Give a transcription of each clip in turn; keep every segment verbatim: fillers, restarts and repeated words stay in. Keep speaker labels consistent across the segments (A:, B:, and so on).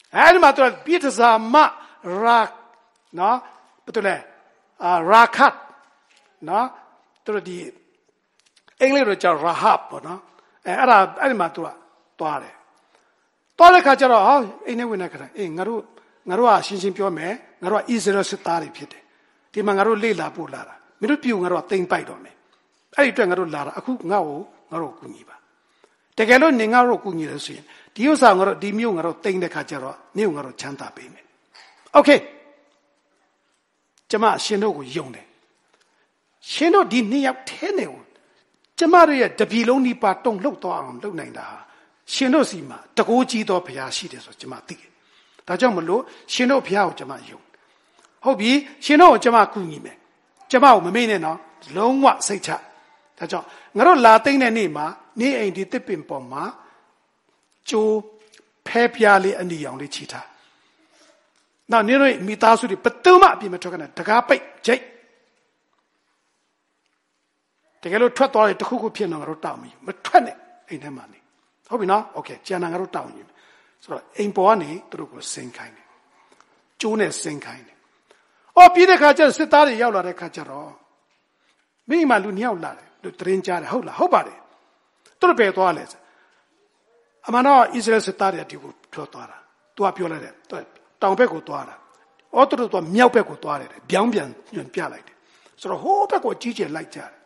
A: အဲ့ဒီမှာသူကပိဋကမရာနော်ဘာတူလဲအာရာခတ်နော်သူတို့ဒီအင်္ဂလိပ်လို叫 rahab ပေါ့နော်အဲအဲ့ဒါအဲ့ဒီမှာသူကသွားတယ်သွားတဲ့ခါကျတော့ဟောအိမ်ထဲဝင်တဲ့ခါအေးငါတို့ငါတို့ကရှင်းရှင်းပြောမယ်ငါတို့ကဣသရေလစစ်သားတွေဖြစ်တယ်ဒီမှာငါတို့လေ့လာပို့လာတာမင်းတို့ပြုတ်ငါတို့ကတိမ်ပိုက်တော့မယ်အဲ့ဒီအတွက်ငါတို့လာတာအခုငါ့ကိုငါတို့ကူညီပါတကယ်လို့နေငါတို့ကူညီလို့ဆိုရင်ဒီဥစ္စာငါတို့ဒီမျိုးငါတို့တိမ်တဲ့ခါကျတော့နေငါတို့ချမ်းသာပေးမယ်โอเคကျမရှင်တို့ကိုယုံတယ်ရှင်တို့ဒီနှစ်ယောက်ထဲနေကိုကျမတို့ရဲ့တပြီလုံးဒီပါတုံလှုပ်သွားအောင်လုပ်နိုင်တာရှင်တို့စီမှာတကိုးကြီးသောဘုရားရှိတယ်ဆိုကျမသိတယ်ဒါကြောင့်မလို့ရှင်တို့ဘုရားကိုကျမယုံဟုတ်ပြီရှင်တို့ကိုကျမကူညီမယ်ကျမကိုမမေ့နဲ့နော်လုံးဝစိတ်ချဒါကြောင့်ငါတို့လာသိမ့်တဲ့နေ့မှာနေ့အိမ်ဒီတစ်ပင်ပေါ်မှာကျိုးဖဲပြားလေးအနီရောင်လေးချီထားနောက်နေ့တို့မိသားစုတွေဘယ်သူမှအပြစ်မထွက်ခနဲ့တကားပိတ်ဂျိတ်တကယ်လို့ထွက်သွားတယ်တခုခုဖြစ်နေငါတို့တောင်းပြီမထွက်နဲ့အိမ်ထဲမှာနေဟုတ်ပြီနော်โอเคကျန်တာငါတို့တောင်းရင်ဆိုတော့အိမ်ပေါ်ကနေသူတို့ကိုစင်ခိုင်းတယ်ကျိုးနဲ့စင်ခိုင်းတယ်အော်ပြီးတဲ့ခါကျစစ်သားတွေရောက်လာတဲ့ခါကျတော့မိမလူနှစ်ယောက်လာတယ်သူတရင်ကြားတယ်ဟုတ်လားဟုတ်ပါတယ်သူတို့ပဲသွားလဲအမှန်တော့ဣသရေလစစ်သားတွေဒီကိုထွက်သွားတာသူကပြောလိုက်တယ်သူတောင်ဘက်ကိုသွားတာအော်သူတို့ကမြောက်ဘက်ကိုသွားတယ်ပြောင်းပြန်ညွန်ပြလိုက်တယ်ဆိုတော့ဟိုးဘက်ကိုကြီးကျယ်လိုက်ကြတယ်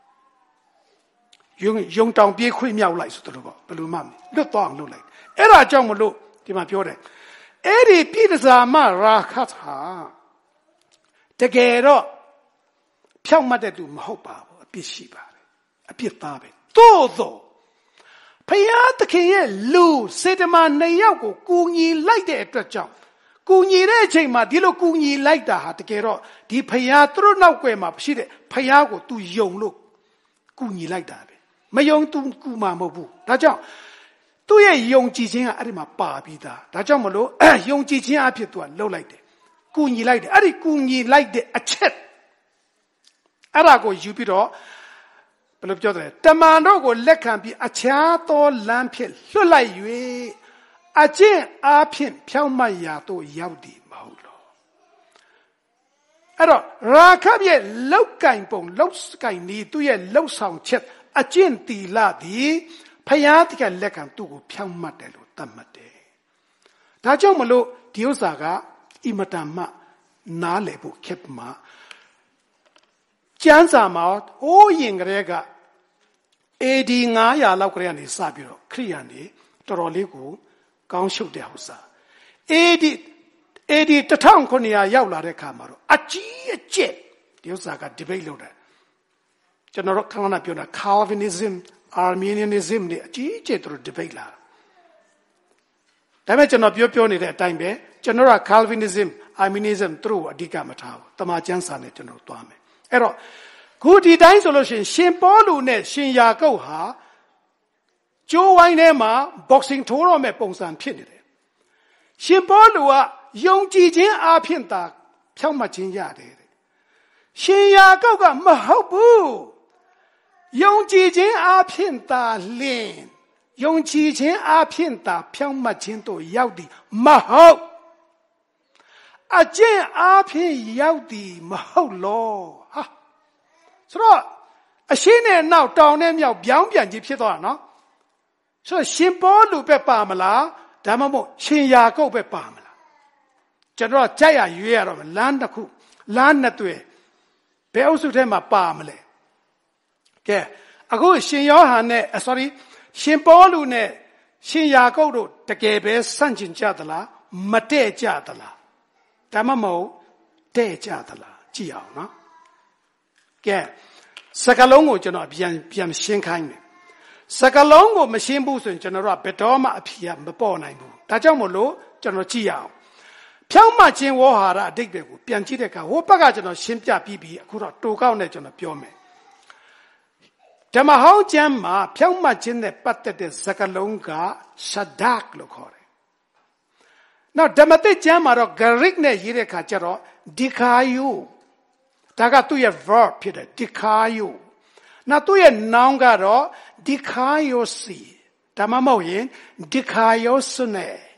A: ယုံယုံတောင်ပြေးခွေမြောက်လိုက်ဆိုတော့ဘယ်လိုမှမလွတ်သွားအောင်လုပ်လိုက်အဲ့ဒါကြောင့်မလို့ဒီမှာပြောတယ်အဲ့ဒီပိဋကမရာခတ်ဟာတကယ်တော့ဖြောက်မှတ်တဲ့သူမဟုတ်ပါဘူးအပြစ်ရှိပါတယ်အပြစ်သားပဲသို့သောဖယားသခင်ရဲ့လူစေတမန်နှစ်ယောက်ကိုကူညီလိုက်တဲ့အတွက်ကြောင့်ကူညီတဲ့အချိန်မှာဒီလိုကူညီလိုက်တာဟာတကယ်တော့ဒီဖယားသူတို့နောက်ွယ်မှာရှိတဲ့ဖယားကို तू ယုံလို့ကူညီလိုက်တာပဲမယုံ तू ကူမှာမဟုတ်ဘူးဒါကြောင့်သူ့ရဲ့ယုံကြည်ခြင်းကအဲ့ဒီမှာပါပြီးသားဒါကြောင့်မလို့ယုံကြည်ခြင်းအဖြစ် तू ကလှုပ်လိုက်တယ်ကူညီလိုက်တယ်အဲ့ဒီကူညီလိုက်တဲ့အချက်အဲ့ဒါကိုယူပြီးတော့ဘယ်လိုပြောတယ်တမန်တို့ကိုလက်ခံပြီးအခြားသောလမ်းဖြစ်လွတ်လိုက်၍အကျင့်အားဖြင့်ဖြောင့်မတ်ရာသို့ရောက်သည်မဟုတ်လောအဲ့တော့ရာခတ်ရဲ့လောက်ကင်ပုံလောက်ကင်ဤသူ့ရဲ့လောက်ဆောင်ချက်အကျင့်တီလသည်ဖယားတကလက်ခံသူ့ကိုဖြောင့်မတ်တယ်လို့သတ်မှတ်တယ်ဒါကြောင့်မလို့ဒီဥစ္စာကအင်မတန်မှနားလည်ဖို့ခက်မှာကျမ်းစာမှာဟိုးရင်ကလေးက အေဒီ ငါးရာလောက်ကလေးကနေစပြီးတော့ခရိယာနေတော်တော်လေးကိုကောင်းရှုပ်တဲ့ဥစ္စာအေဒီအေဒီတစ်ထောင်ခုနှစ်ရာရောက်လာတဲ့ခါမှာတော့အကြီးအကျယ်ဒီဥစ္စာက debate လုပ်တယ်ကျွန်တော်တို့ခဏခဏပြောတာ Calvinism Arminianism တွေအကြီးအကျယ်သူတို့ debate လာဒါပေမဲ့ကျွန်တော်ပြောပြောနေတဲ့အတိုင်းပဲကျွန်တော်က Calvinism Arminianism သူတို့အဓိကမထားဘူးတမန်ကျမ်းစာနဲ့ကျွန်တော်သွားမယ်အဲ့တော့ခုဒီတိုင်းဆိုလို့ရှိရင်ရှင်ပေါလုနဲ့ရှင်ယာကုပ်ဟာကျိုးဝိုင်းထဲမှာ boxing ထိုးတော့မဲ့ပုံစံဖြစ်နေတယ်ရှင်ပေါလုကယုံကြည်ခြင်းအဖြစ်သာဖြောင့်မတ်ခြင်းရတယ်ရှင်ယာကုပ်ကမဟုတ်ဘူးယုံကြည်ခြင်းအဖြစ်သာလင်းယုံကြည်ခြင်းအဖြစ်သာဖြောင့်မတ်ခြင်းတို့ရောက်သည်မဟုတ်အကျင့်အဖြစ်ရောက်သည်မဟုတ်လောဟာဆိုတော့အရှင်းနဲ့နောက်တောင်နဲ့မြောက်ပြောင်းပြန်ခြင်းဖြစ်သွားတာနော်ဆိုတော့ရှင်ပေါလုပဲပါမလားဒါမှမဟုတ်ရှင်ယာကုပ်ပဲပါမလားကျွန်တော်ကြိုက်ရရွေးရတော့လမ်းတစ်ခုလမ်းနှစ်သွဲဘယ်အုပ်စုထဲမှာပါမလဲကဲအခုရှင်ယောဟန်နဲ့ sorry ရှင်ပေါလုနဲ့ရှင်ယာကုပ်တို့တကယ်ပဲဆန့်ကျင်ကြသလားမတည့်ကြသလားဒါမှမဟုတ်တဲ့ကြသလားကြည့်အောင်နော်ကဲစကလုံးကိုကျွန်တော်ပြန်ပြန်ရှင်းခိုင်းမယ်စကလုံးကိုမရှင်းဘူးဆိုရင်ကျွန်တော်တို့ကဘယ်တော့မှအဖြေမပေါ်နိုင်ဘူးဒါကြောင့်မို့လို့ကျွန်တော်ကြည့်ရအောင်ဖြောင့်မတ်ခြင်းဝေါဟာရအတိတ်တွေကိုပြန်ကြည့်တဲ့အခါဟိုဘက်ကကျွန်တော်ရှင်းပြပြီးပြီအခုတော့တိုကောက်နဲ့ကျွန်တော်ပြောမယ်ဓမ္မဟောင်းကျမ်းမှာဖြောင့်မတ်ခြင်းနဲ့ပတ်သက်တဲ့စကလုံးကရှဒက်လို့ခေါ်တယ်နောက်ဓမ္မသစ်ကျမ်းမှာတော့ Greek နဲ့ရေးတဲ့အခါကျတော့ dikaio ဒါကသူ့ရဲ့ verb ဖြစ်တယ် dikaio နောက်သူ့ရဲ့ noun ကတော့ dikaiosi ဒါမှမဟုတ်ရင် dikaiosune